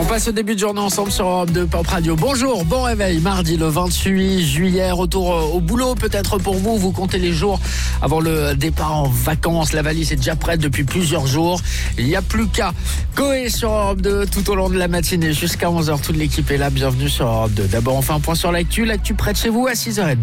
On passe au début de journée ensemble sur Europe 2 Pop Radio. Bonjour, bon réveil, mardi le 28 juillet, retour au boulot peut-être pour vous. Vous comptez les jours avant le départ en vacances. La valise est déjà prête depuis plusieurs jours. Il n'y a plus qu'à. Coé sur Europe 2 tout au long de la matinée jusqu'à 11h. Toute l'équipe est là, bienvenue sur Europe 2. D'abord on fait un point sur l'actu près de chez vous à 6h30.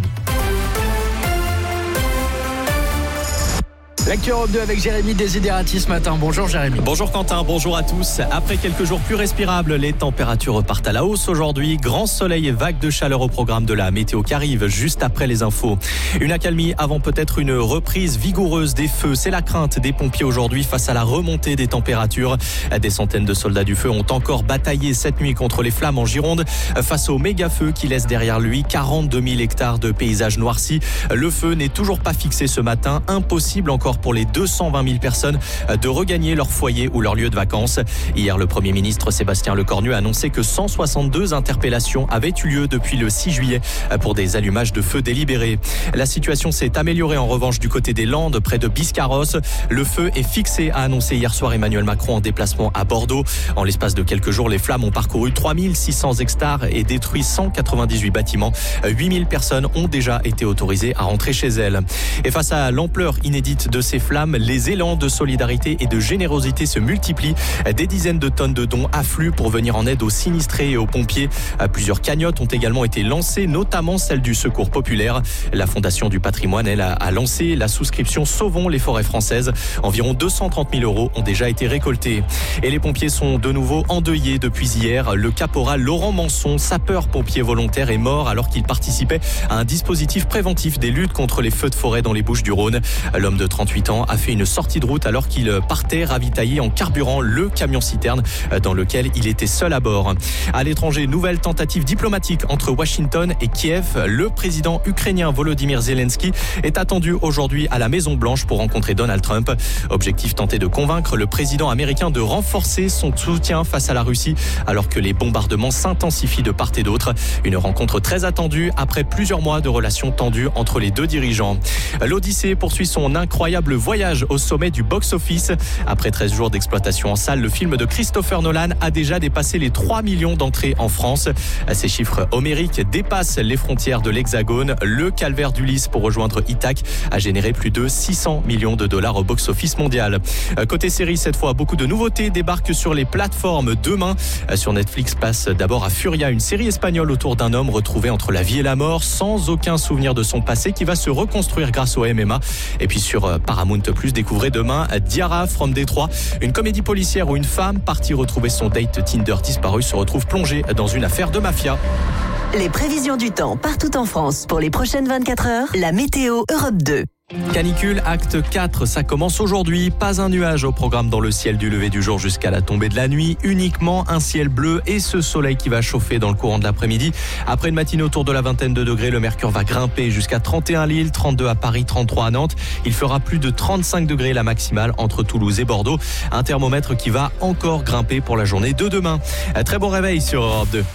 L'actu Europe 2 avec Jérémy Desiderati ce matin. Bonjour Jérémy. Bonjour Quentin, bonjour à tous. Après quelques jours plus respirables, les températures repartent à la hausse aujourd'hui. Grand soleil et vague de chaleur au programme de la météo qui arrive juste après les infos. Une accalmie avant peut-être une reprise vigoureuse des feux. C'est la crainte des pompiers aujourd'hui face à la remontée des températures. Des centaines de soldats du feu ont encore bataillé cette nuit contre les flammes en Gironde face au méga-feu qui laisse derrière lui 42 000 hectares de paysages noircis. Le feu n'est toujours pas fixé ce matin. Impossible encore pour les 220 000 personnes de regagner leur foyer ou leur lieu de vacances. Hier, le Premier ministre Sébastien Lecornu a annoncé que 162 interpellations avaient eu lieu depuis le 6 juillet pour des allumages de feu délibérés. La situation s'est améliorée en revanche du côté des Landes, près de Biscarrosse. Le feu est fixé, a annoncé hier soir Emmanuel Macron en déplacement à Bordeaux. En l'espace de quelques jours, les flammes ont parcouru 3600 hectares et détruit 198 bâtiments. 8000 personnes ont déjà été autorisées à rentrer chez elles. Et face à l'ampleur inédite de ces flammes, les élans de solidarité et de générosité se multiplient. Des dizaines de tonnes de dons affluent pour venir en aide aux sinistrés et aux pompiers. Plusieurs cagnottes ont également été lancées, notamment celle du Secours populaire. La Fondation du patrimoine, elle, a lancé la souscription Sauvons les forêts françaises. Environ 230 000 € ont déjà été récoltés. Et les pompiers sont de nouveau endeuillés depuis hier. Le caporal Laurent Manson, sapeur-pompier volontaire, est mort alors qu'il participait à un dispositif préventif des luttes contre les feux de forêt dans les Bouches-du-Rhône. L'homme de 38 ans a fait une sortie de route alors qu'il partait ravitailler en carburant le camion-citerne dans lequel il était seul à bord. À l'étranger, nouvelle tentative diplomatique entre Washington et Kiev. Le président ukrainien Volodymyr Zelensky est attendu aujourd'hui à la Maison-Blanche pour rencontrer Donald Trump. Objectif, tenter de convaincre le président américain de renforcer son soutien face à la Russie alors que les bombardements s'intensifient de part et d'autre. Une rencontre très attendue après plusieurs mois de relations tendues entre les deux dirigeants. L'Odyssée poursuit son incroyable voyage au sommet du box-office. Après 13 jours d'exploitation en salle, le film de Christopher Nolan a déjà dépassé les 3 millions d'entrées en France. Ces chiffres homériques dépassent les frontières de l'Hexagone. Le calvaire d'Ulysse pour rejoindre Ithaque a généré plus de 600 millions de dollars au box-office mondial. Côté série, cette fois, beaucoup de nouveautés débarquent sur les plateformes demain. Sur Netflix, passe d'abord à Furia, une série espagnole autour d'un homme retrouvé entre la vie et la mort, sans aucun souvenir de son passé, qui va se reconstruire grâce au MMA. Et puis sur Paramount+, découvrez demain Diarra from Détroit, une comédie policière où une femme partie retrouver son date Tinder disparu se retrouve plongée dans une affaire de mafia. Les prévisions du temps partout en France pour les prochaines 24 heures, la météo Europe 2. Canicule, acte 4, ça commence aujourd'hui. Pas un nuage au programme dans le ciel du lever du jour jusqu'à la tombée de la nuit. Uniquement un ciel bleu et ce soleil qui va chauffer dans le courant de l'après-midi. Après une matinée autour de la vingtaine de degrés, le mercure va grimper jusqu'à 31 à Lille, 32 à Paris, 33 à Nantes. Il fera plus de 35 degrés la maximale entre Toulouse et Bordeaux. Un thermomètre qui va encore grimper pour la journée de demain. Très bon réveil sur Europe 2.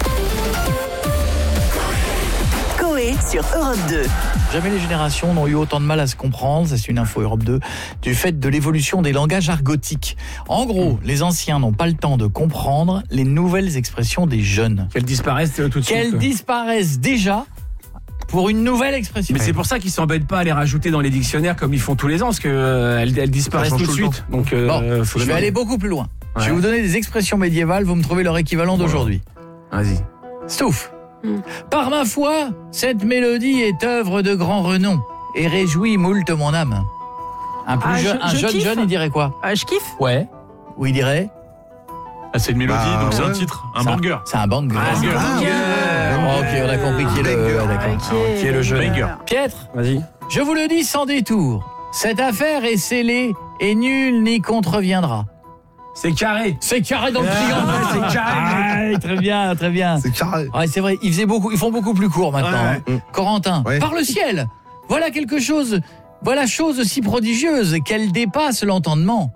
Sur Europe 2. Jamais les générations n'ont eu autant de mal à se comprendre, ça c'est une info Europe 2, du fait de l'évolution des langages argotiques. En gros, les anciens n'ont pas le temps de comprendre les nouvelles expressions des jeunes. Qu'elles disparaissent tout de suite. Qu'elles disparaissent déjà pour une nouvelle expression. Mais c'est pour ça qu'ils s'embêtent pas à les rajouter dans les dictionnaires comme ils font tous les ans, parce qu'elles disparaissent tout de suite. Donc, je vais aller beaucoup plus loin. Ouais. Je vais vous donner des expressions médiévales, vous me trouvez leur équivalent d'aujourd'hui. Vas-y. Stouff. Par ma foi, cette mélodie est œuvre de grand renom et réjouit moult mon âme. Un jeune, il dirait quoi ? Je kiffe. Ouais. Ou il dirait ? C'est une mélodie, donc c'est un titre, un banger. C'est un banger. Ok, on a compris qui est le jeune. Pietre, vas-y. Je vous le dis sans détour, cette affaire est scellée et nul n'y contreviendra. C'est carré. C'est carré dans le triangle. C'est carré. Très bien, très bien. C'est carré. Ouais, c'est vrai, ils font beaucoup plus court maintenant. Ouais. Corentin, ouais. Par le ciel, voilà chose si prodigieuse qu'elle dépasse l'entendement.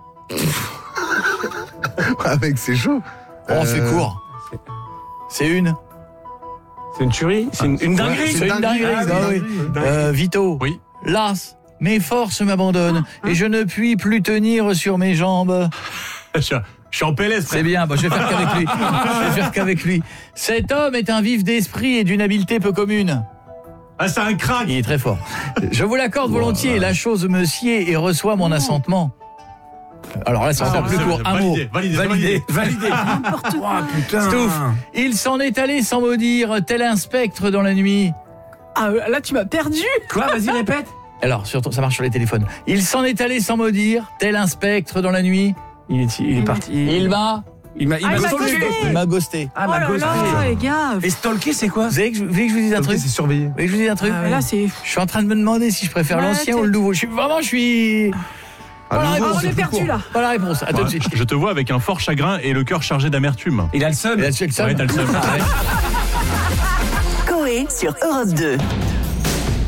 Avec c'est chaud. C'est court. C'est une tuerie. C'est une dinguerie. C'est une dinguerie. Vito. Oui. Las, mes forces m'abandonnent et je ne puis plus tenir sur mes jambes. Je suis en PLS. C'est bien, je vais faire qu'avec lui. Cet homme est un vif d'esprit et d'une habileté peu commune. Ah, c'est un crack. Il est très fort. Je vous l'accorde volontiers, la chose me sied et reçoit mon assentement. Alors là, ça va faire plus court. Un mot. Validé. N'importe quoi. Putain. Stouff. Il s'en est allé sans mot dire, tel un spectre dans la nuit. Ah, là, tu m'as perdu. Quoi, vas-y, répète. Alors, surtout, ça marche sur les téléphones. Il s'en est allé sans mot dire, tel un spectre dans la nuit. Il est parti. Il m'a ghosté. Il m'a ghosté. Ah, Oh là ghosté. là, les gars. Et stalker, c'est quoi? Vous voulez que je vous dise un truc? C'est surveillé. Vous voulez que je vous dise un truc? Ah, là, c'est... Je suis en train de me demander si je préfère l'ancien ou le nouveau. Je suis... Voilà la réponse. on est perdu, là. Voilà la réponse. À tout de suite. Je te vois avec un fort chagrin et le cœur chargé d'amertume. Il a le seum. Et là, tu es le seul. Ouais, t'as le seum. Coé sur Europe 2.